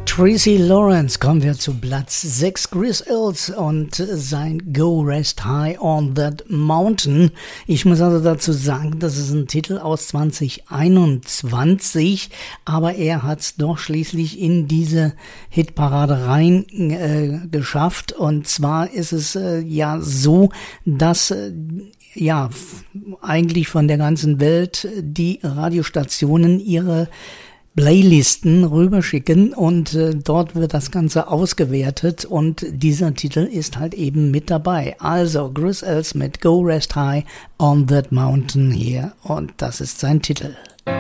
Tracy Lawrence, kommen wir zu Platz 6, Chris Ills und sein Go Rest High on That Mountain. Ich muss also dazu sagen, das ist ein Titel aus 2021, aber er hat es doch schließlich in diese Hitparade rein geschafft. Und zwar ist es ja so, dass eigentlich von der ganzen Welt die Radiostationen ihre Playlisten rüberschicken und dort wird das Ganze ausgewertet und dieser Titel ist halt eben mit dabei. Also Chris Ills mit Go Rest High on That Mountain hier und das ist sein Titel.